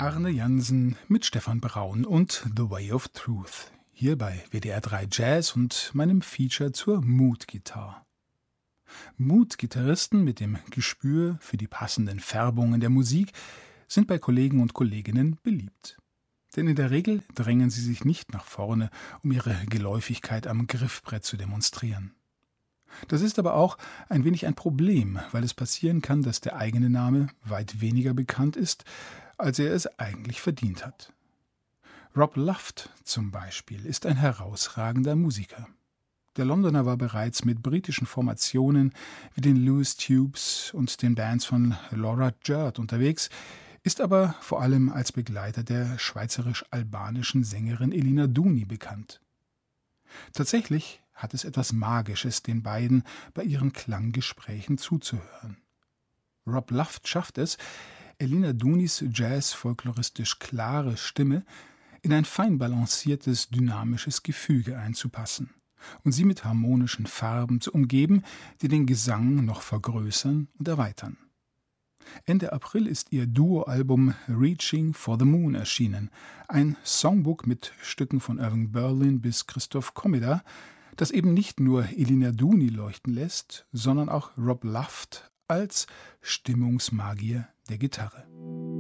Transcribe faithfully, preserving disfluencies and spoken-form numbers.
Arne Jansen mit Stefan Braun und The Way of Truth. Hier bei W D R drei Jazz und meinem Feature zur Mood-Gitarre. Mood-Gitarristen mit dem Gespür für die passenden Färbungen der Musik sind bei Kollegen und Kolleginnen beliebt. Denn in der Regel drängen sie sich nicht nach vorne, um ihre Geläufigkeit am Griffbrett zu demonstrieren. Das ist aber auch ein wenig ein Problem, weil es passieren kann, dass der eigene Name weit weniger bekannt ist, als er es eigentlich verdient hat. Rob Luft zum Beispiel ist ein herausragender Musiker. Der Londoner war bereits mit britischen Formationen wie den Lewis Tubes und den Bands von Laura Jurt unterwegs, ist aber vor allem als Begleiter der schweizerisch-albanischen Sängerin Elina Duni bekannt. Tatsächlich hat es etwas Magisches, den beiden bei ihren Klanggesprächen zuzuhören. Rob Luft schafft es, Elina Dunis jazz-folkloristisch klare Stimme in ein fein balanciertes, dynamisches Gefüge einzupassen und sie mit harmonischen Farben zu umgeben, die den Gesang noch vergrößern und erweitern. Ende April ist ihr Duo-Album Reaching for the Moon erschienen, ein Songbook mit Stücken von Irving Berlin bis Christoph Komeda, das eben nicht nur Elina Duni leuchten lässt, sondern auch Rob Luft als Stimmungsmagier der Gitarre.